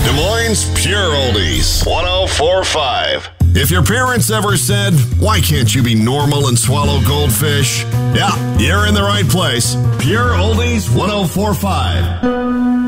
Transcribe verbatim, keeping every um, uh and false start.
Des Moines Pure Oldies, one oh four point five. If your parents ever said, why can't you be normal and swallow goldfish? Yeah, you're in the right place. Pure Oldies, one oh four point five.